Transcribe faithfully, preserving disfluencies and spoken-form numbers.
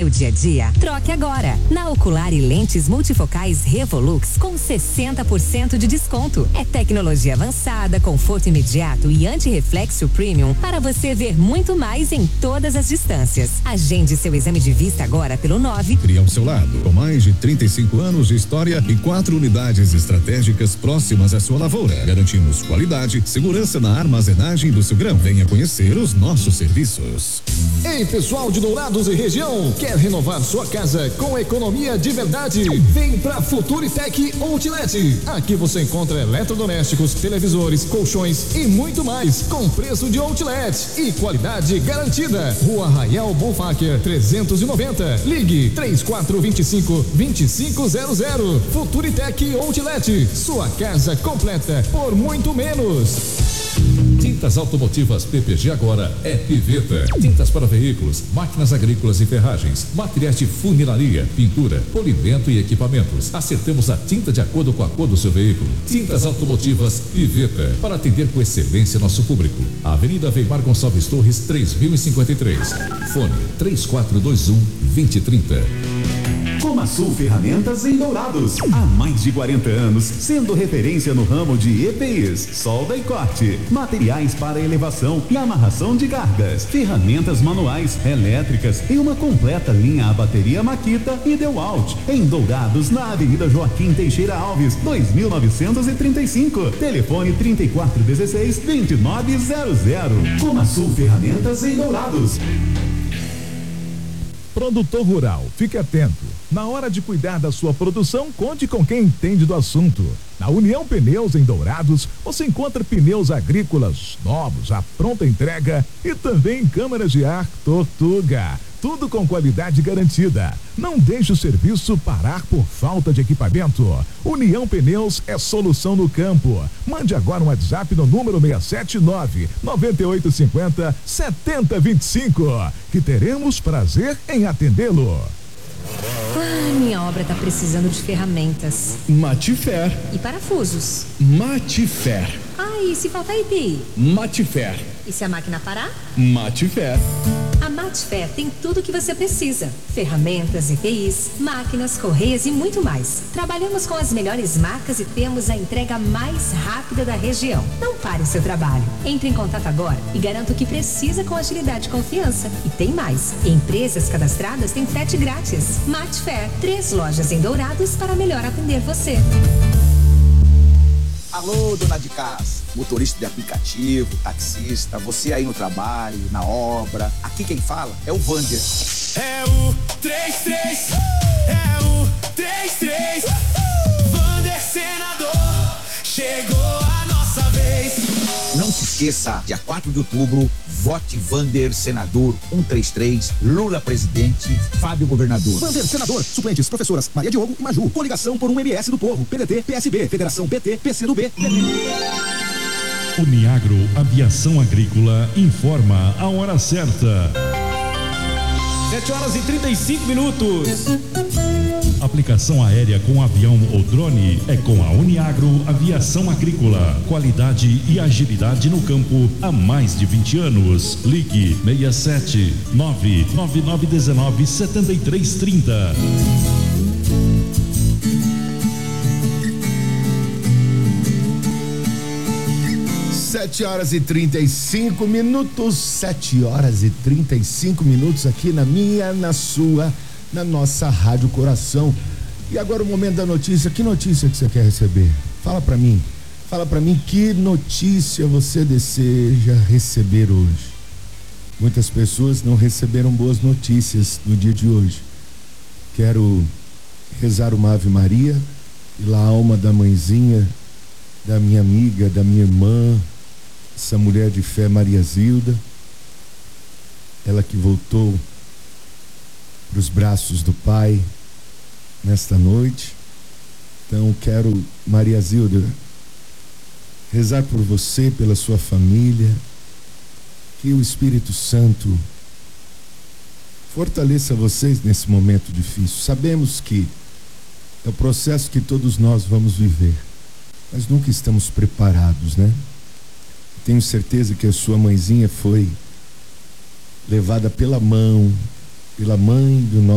seu dia a dia? Troque agora. Na Ocular e Lentes Multifocais Revolux com sessenta por cento de desconto. É tecnologia avançada, conforto imediato e anti-reflexo premium para você ver muito mais em todas as distâncias. Agende seu exame de vista agora pelo nove. Cria ao seu lado, com mais de trinta e cinco anos de história e quatro unidades estratégicas próximas à sua lavoura. Garantimos qualidade, segurança na armazenagem do seu grão. Venha conhecer os nossos serviços. Ei, pessoal de Dourados e região, quer renovar sua casa com economia de verdade? Vem pra Futuritec Outlet. Aqui você encontra eletrodomésticos, televisores, colchões e muito mais, com preço de outlet e qualidade garantida. Rua Arraial Bonfacker trezentos e noventa. Ligue três quatro dois cinco, dois cinco zero zero. Futuritec Outlet, sua casa completa por muito menos. Tintas automotivas P P G agora é Piveta. Tintas para veículos, máquinas agrícolas e ferragens, materiais de funilaria, pintura, polimento e equipamentos. Acertamos a tinta de acordo com a cor do seu veículo. Tintas automotivas Piveta, para atender com excelência nosso público. Avenida Weimar Gonçalves Torres, três mil e cinquenta e três. Fone três quatro dois um, dois zero três zero. Comasul Ferramentas em Dourados. Há mais de quarenta anos, sendo referência no ramo de E P Is, solda e corte, materiais para elevação e amarração de cargas, ferramentas manuais, elétricas e uma completa linha a bateria Makita e DeWalt. Em Dourados, na Avenida Joaquim Teixeira Alves, dois mil novecentos e trinta e cinco. Telefone trinta e quatro dezesseis, vinte e nove zero zero. Comasul Ferramentas em Dourados. Produtor rural, fique atento. Na hora de cuidar da sua produção, conte com quem entende do assunto. Na União Pneus em Dourados, você encontra pneus agrícolas novos, à pronta entrega e também câmeras de ar Tortuga. Tudo com qualidade garantida. Não deixe o serviço parar por falta de equipamento. União Pneus é solução no campo. Mande agora um WhatsApp no número seis sete nove, nove oito cinco zero, sete zero dois cinco, que teremos prazer em atendê-lo. Ah, minha obra tá precisando de ferramentas. Matifer. E parafusos. Matifer. Ah, e se faltar I P I? Matifer. E se a máquina parar? Matifer. A Matifer tem tudo o que você precisa. Ferramentas, I P Is, máquinas, correias e muito mais. Trabalhamos com as melhores marcas e temos a entrega mais rápida da região. Não pare o seu trabalho. Entre em contato agora e garanta o que precisa com agilidade e confiança. E tem mais. Empresas cadastradas têm frete grátis. Matifer, três lojas em Dourados para melhor atender você. Alô, dona de casa, motorista de aplicativo, taxista, você aí no trabalho, na obra. Aqui quem fala é o Vander. É o três três, é o três três, Vander Senador, chegou a nossa vez. Não se esqueça, dia quatro de outubro, vote Vander Senador cento e trinta e três, Lula presidente, Fábio governador. Vander Senador, suplentes, professoras Maria Diogo e Maju. Coligação por um M S do Povo, P D T, P S B, Federação P T, P C do B. Uniagro Aviação Agrícola informa a hora certa. sete horas e trinta e cinco minutos. Aplicação aérea com avião ou drone é com a Uniagro Aviação Agrícola. Qualidade e agilidade no campo há mais de vinte anos. Ligue seis sete nove nove nove um nove sete três três zero. Sete horas e trinta e cinco minutos, sete horas e trinta e cinco minutos aqui na minha, na sua, na nossa Rádio Coração. E agora o momento da notícia. Que notícia que você quer receber? Fala pra mim, fala pra mim que notícia você deseja receber hoje. Muitas pessoas não receberam boas notícias no dia de hoje. Quero rezar uma Ave Maria pela alma da mãezinha, da minha amiga, da minha irmã, essa mulher de fé, Maria Zilda, ela que voltou para os braços do Pai nesta noite. Então quero, Maria Zilda, rezar por você, pela sua família, que o Espírito Santo fortaleça vocês nesse momento difícil. Sabemos que é o processo que todos nós vamos viver, mas nunca estamos preparados, né? Tenho certeza que a sua mãezinha foi levada pela mão, pela mãe do nosso